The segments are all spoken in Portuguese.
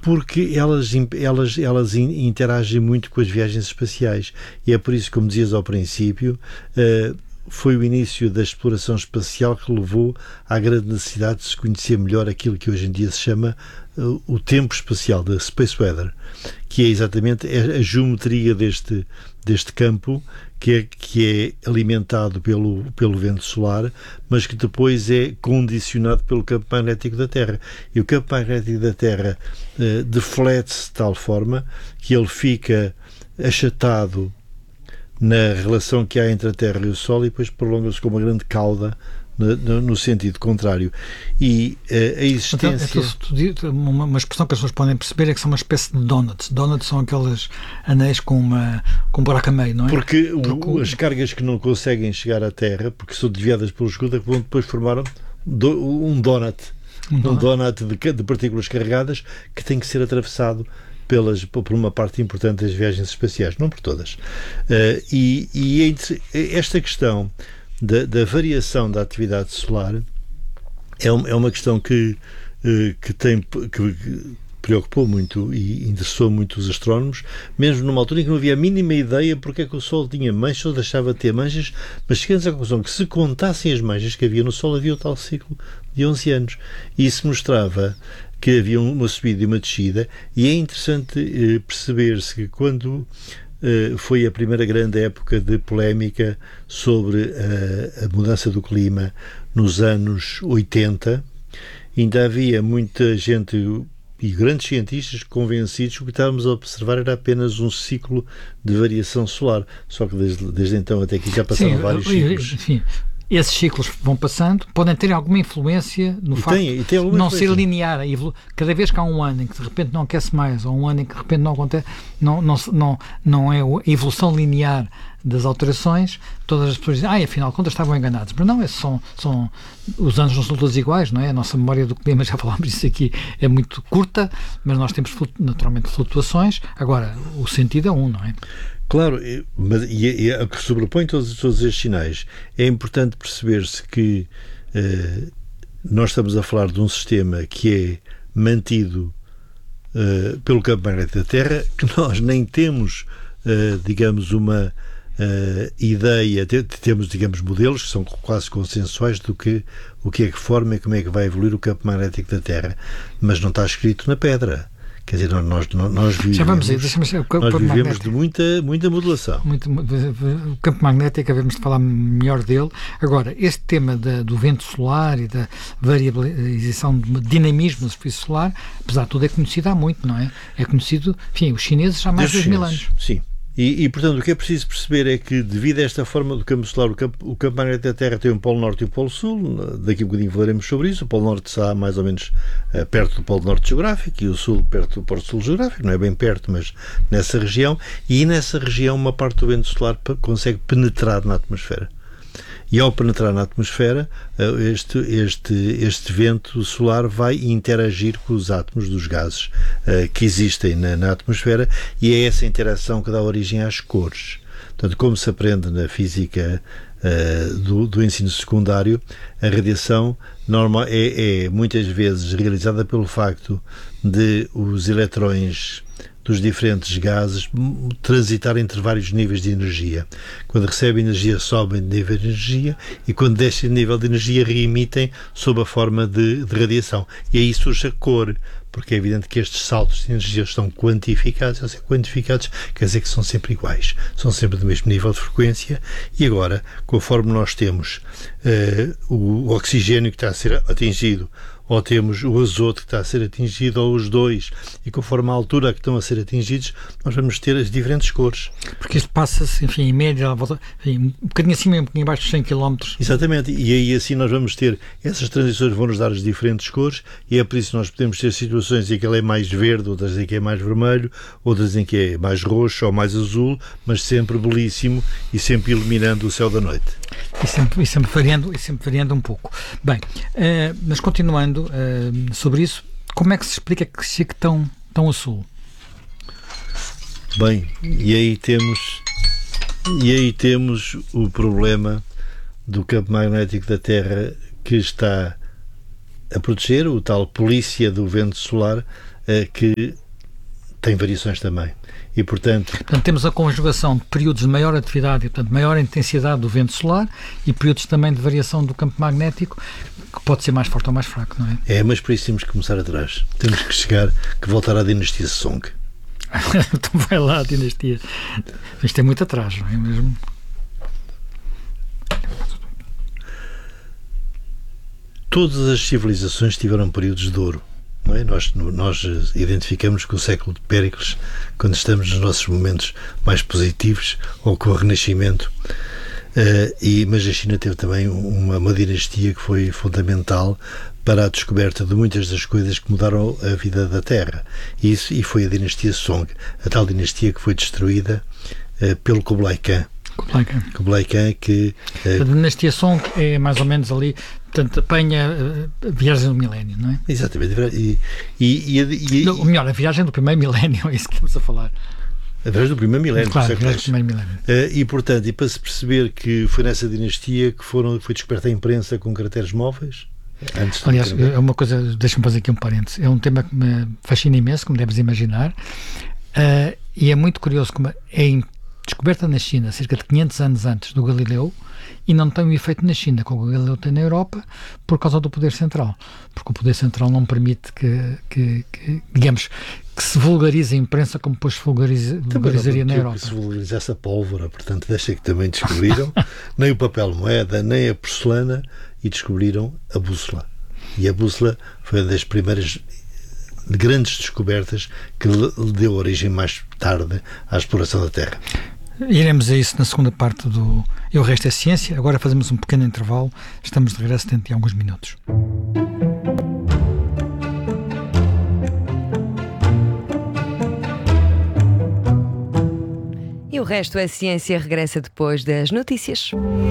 porque elas interagem muito com as viagens espaciais, e é por isso, como dizias ao princípio, foi o início da exploração espacial que levou à grande necessidade de se conhecer melhor aquilo que hoje em dia se chama o tempo espacial, da space weather, que é exatamente a geometria deste campo, que é alimentado pelo vento solar, mas que depois é condicionado pelo campo magnético da Terra. E o campo magnético da Terra deflete-se de tal forma que ele fica achatado na relação que há entre a Terra e o Sol e depois prolonga-se com uma grande cauda no sentido contrário. E a existência... Uma expressão que as pessoas podem perceber é que são uma espécie de donuts. Donuts são aqueles anéis com um buraco a meio, não é? Porque as cargas que não conseguem chegar à Terra, porque são desviadas pelo escudo, vão depois formar um donut. Um donut de partículas carregadas que tem que ser atravessado por uma parte importante das viagens espaciais, não por todas. E esta questão da variação da atividade solar é uma questão que preocupou muito e interessou muito os astrónomos, mesmo numa altura em que não havia a mínima ideia porque é que o Sol tinha manchas ou deixava de ter manchas, mas chegamos à conclusão que se contassem as manchas que havia no Sol, havia o tal ciclo de 11 anos. E isso mostrava que havia uma subida e uma descida, e é interessante perceber-se que quando foi a primeira grande época de polémica sobre a mudança do clima nos anos 80, ainda havia muita gente e grandes cientistas convencidos que o que estávamos a observar era apenas um ciclo de variação solar, só que desde então até aqui já passaram vários ciclos. Sim. Esses ciclos vão passando, podem ter alguma influência no facto de não ser linear. Cada vez que há um ano em que de repente não aquece mais, ou um ano em que de repente não acontece, não é a evolução linear das alterações, todas as pessoas dizem, afinal de contas estavam enganados. Mas não, os anos não são todos iguais, não é? A nossa memória do clima, já falámos disso aqui, é muito curta, mas nós temos naturalmente flutuações. Agora, o sentido é não é? Claro, mas o que sobrepõe todos estes sinais, é importante perceber-se que nós estamos a falar de um sistema que é mantido pelo campo magnético da Terra, que nós nem temos, digamos, uma ideia, temos, digamos, modelos que são quase consensuais do que o que é que forma e como é que vai evoluir o campo magnético da Terra, mas não está escrito na pedra. Quer dizer, nós vivemos de muita modulação. O campo magnético, havemos de falar melhor dele. Agora, este tema do vento solar e da variabilização do dinamismo da superfície solar, apesar de tudo, é conhecido há muito, não é? É conhecido, enfim, os chineses já há mais de 2000 anos. Sim. E, portanto, o que é preciso perceber é que, devido a esta forma do campo solar, o campo magnético da Terra tem um polo norte e um polo sul. Daqui a um bocadinho falaremos sobre isso. O polo norte está mais ou menos perto do polo norte geográfico e o sul perto do polo sul geográfico. Não é bem perto, mas nessa região. E nessa região uma parte do vento solar consegue penetrar na atmosfera. E ao penetrar na atmosfera, este vento solar vai interagir com os átomos dos gases que existem na atmosfera, e é essa interação que dá origem às cores. Portanto, como se aprende na física do ensino secundário, a radiação normal é muitas vezes realizada pelo facto de os eletrões dos diferentes gases transitar entre vários níveis de energia. Quando recebem energia, sobem de nível de energia, e quando descem de nível de energia, reemitem sob a forma de radiação. E aí surge a cor, porque é evidente que estes saltos de energia estão quantificados. Ao ser quantificados, quer dizer que são sempre iguais, são sempre do mesmo nível de frequência. E agora, conforme nós temos o oxigênio que está a ser atingido, ou temos o azoto que está a ser atingido, ou os dois, e conforme a altura que estão a ser atingidos, nós vamos ter as diferentes cores. Porque isto passa-se, enfim, em média, um bocadinho acima e um bocadinho abaixo de 100 km. Exatamente, e aí assim nós vamos ter, essas transições vão-nos dar as diferentes cores, e é por isso que nós podemos ter situações em que ele é mais verde, outras em que é mais vermelho, outras em que é mais roxo ou mais azul, mas sempre belíssimo e sempre iluminando o céu da noite. E sempre variando um pouco. Bem, mas continuando sobre isso, como é que se explica que chegue tão a sul? Bem, e aí temos o problema do campo magnético da Terra, que está a proteger, o tal polícia do vento solar, que tem variações também. E, portanto, temos a conjugação de períodos de maior atividade e, portanto, maior intensidade do vento solar e períodos também de variação do campo magnético, que pode ser mais forte ou mais fraco, não é? Mas para isso temos que começar atrás. Temos que voltar à dinastia Song. Então vai lá, a dinastia. Isto é muito atrás, não é mesmo? Todas as civilizações tiveram períodos de ouro. Não é? Nós identificamos com o século de Péricles quando estamos nos nossos momentos mais positivos, ou com o Renascimento, mas a China teve também uma dinastia que foi fundamental para a descoberta de muitas das coisas que mudaram a vida da Terra, e foi a dinastia Song, a tal dinastia que foi destruída pelo Kublai Khan. Kublai Khan que... A dinastia Song é mais ou menos ali, portanto, apanha a viagem do milénio, não é? Exatamente. Ou melhor, a viagem do primeiro milénio, é isso que estamos a falar. A viagem do primeiro milénio. Claro, a viagem do primeiro milénio. E, portanto, para se perceber que foi nessa dinastia que foi descoberta a imprensa com caracteres móveis. Aliás, é uma coisa, deixa-me fazer aqui um parênteses, é um tema que me fascina imenso, como deves imaginar, e é muito curioso como é descoberta na China cerca de 500 anos antes do Galileu e não tem o efeito na China como o Galileu tem na Europa por causa do poder central, porque o poder central não permite que digamos, que se vulgarize a imprensa como depois se vulgarizaria na Europa. Que se vulgarizasse a pólvora, portanto deixa que também descobriram nem o papel moeda, nem a porcelana, e descobriram a bússola. E a bússola foi uma das primeiras grandes descobertas que lhe deu origem mais tarde à exploração da Terra. Iremos a isso na segunda parte do E o Resto é Ciência. Agora fazemos um pequeno intervalo. Estamos de regresso dentro de alguns minutos. E o Resto é Ciência regressa depois das notícias.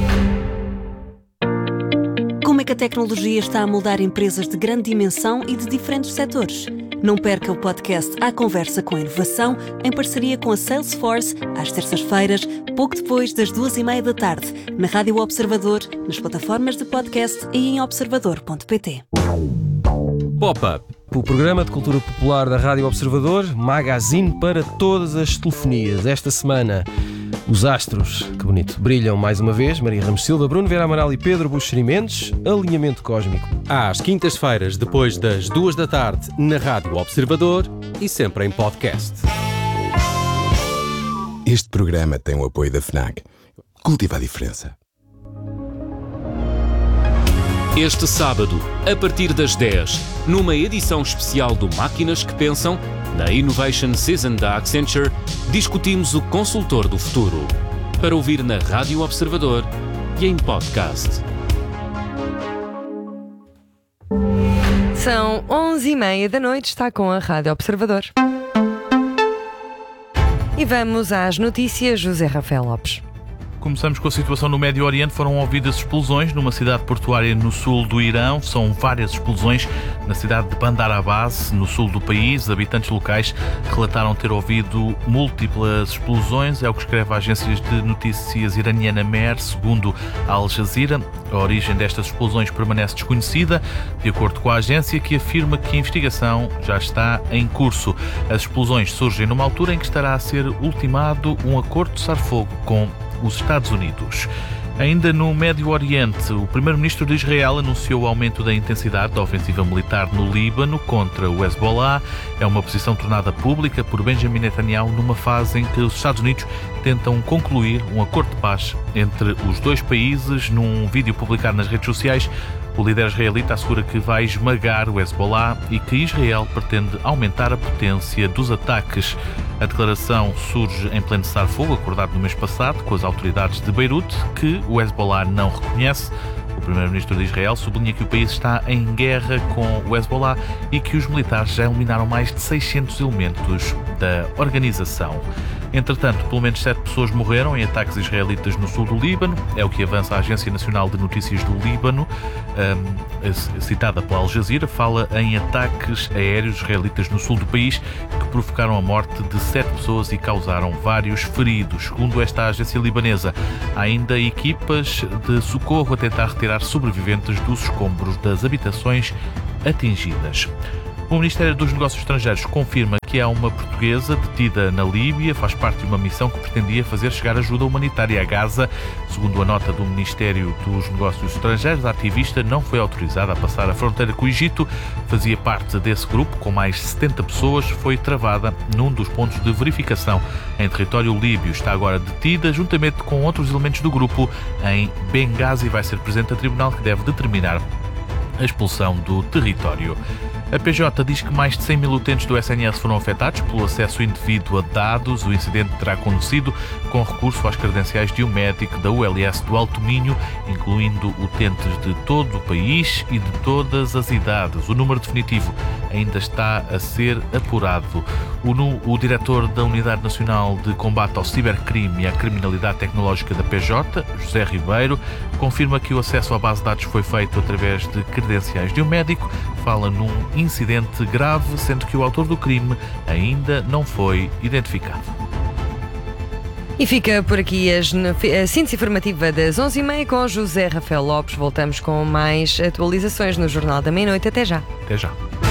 Como é que a tecnologia está a moldar empresas de grande dimensão e de diferentes setores? Não perca o podcast À Conversa com a Inovação, em parceria com a Salesforce, às terças-feiras, pouco depois das 14h30 da tarde, na Rádio Observador, nas plataformas de podcast e em observador.pt. Pop-Up, o programa de cultura popular da Rádio Observador, magazine para todas as telefonias. Esta semana, os astros, que bonito, brilham mais uma vez. Maria Ramos Silva, Bruno Vieira Amaral e Pedro Buxeri Mendes. Alinhamento cósmico. Às quintas-feiras, depois das 2 da tarde, na Rádio Observador e sempre em podcast. Este programa tem o apoio da FNAC. Cultiva a diferença. Este sábado, a partir das 10, numa edição especial do Máquinas que Pensam, na Innovation Season da Accenture, discutimos o consultor do futuro. Para ouvir na Rádio Observador e em podcast. São 11h30 da noite, está com a Rádio Observador. E vamos às notícias, José Rafael Lopes. Começamos com a situação no Médio Oriente. Foram ouvidas explosões numa cidade portuária no sul do Irão. São várias explosões na cidade de Bandar Abbas, no sul do país. Habitantes locais relataram ter ouvido múltiplas explosões. É o que escreve a agência de notícias iraniana Mer, segundo a Al Jazeera. A origem destas explosões permanece desconhecida, de acordo com a agência, que afirma que a investigação já está em curso. As explosões surgem numa altura em que estará a ser ultimado um acordo de cessar-fogo com os Estados Unidos. Ainda no Médio Oriente, o primeiro-ministro de Israel anunciou o aumento da intensidade da ofensiva militar no Líbano contra o Hezbollah. É uma posição tornada pública por Benjamin Netanyahu numa fase em que os Estados Unidos tentam concluir um acordo de paz entre os dois países. Num vídeo publicado nas redes sociais, o líder israelita assegura que vai esmagar o Hezbollah e que Israel pretende aumentar a potência dos ataques. A declaração surge em pleno cessar-fogo acordado no mês passado com as autoridades de Beirute, que o Hezbollah não reconhece. O primeiro-ministro de Israel sublinha que o país está em guerra com o Hezbollah e que os militares já eliminaram mais de 600 elementos da organização. Entretanto, pelo menos 7 pessoas morreram em ataques israelitas no sul do Líbano. É o que avança a Agência Nacional de Notícias do Líbano, citada pela Al Jazeera, fala em ataques aéreos israelitas no sul do país que provocaram a morte de 7 pessoas e causaram vários feridos. Segundo esta agência libanesa, há ainda equipas de socorro a tentar retirar sobreviventes dos escombros das habitações atingidas. O Ministério dos Negócios Estrangeiros confirma que há uma portuguesa detida na Líbia, faz parte de uma missão que pretendia fazer chegar ajuda humanitária a Gaza. Segundo a nota do Ministério dos Negócios Estrangeiros, a ativista não foi autorizada a passar a fronteira com o Egito. Fazia parte desse grupo, com mais de 70 pessoas, foi travada num dos pontos de verificação em território líbio. Está agora detida, juntamente com outros elementos do grupo, em Benghazi. Vai ser presente a tribunal que deve determinar a expulsão do território. A PJ diz que mais de 100 mil utentes do SNS foram afetados pelo acesso indevido a dados. O incidente terá acontecido com recurso às credenciais de um médico da ULS do Alto Minho, incluindo utentes de todo o país e de todas as idades. O número definitivo ainda está a ser apurado. O diretor da Unidade Nacional de Combate ao Cibercrime e à Criminalidade Tecnológica da PJ, José Ribeiro, confirma que o acesso à base de dados foi feito através de credenciais de um médico. Fala num incidente grave, sendo que o autor do crime ainda não foi identificado. E fica por aqui a síntese informativa das 11h30 com José Rafael Lopes. Voltamos com mais atualizações no Jornal da Meia-Noite. Até já. Até já.